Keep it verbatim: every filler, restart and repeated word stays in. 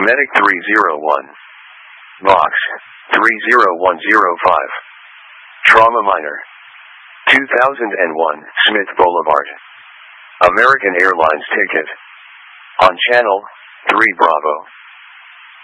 Medic three zero one. Box three zero one zero five. Trauma Minor. two thousand one, Smith Boulevard. American Airlines ticket. On Channel three Bravo.